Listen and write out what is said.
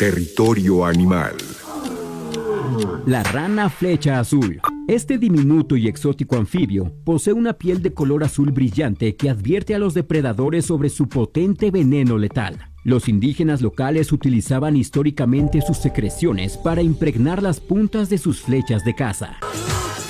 Territorio animal. La rana flecha azul. Este diminuto y exótico anfibio posee una piel de color azul brillante que advierte a los depredadores sobre su potente veneno letal. Los indígenas locales utilizaban históricamente sus secreciones para impregnar las puntas de sus flechas de caza.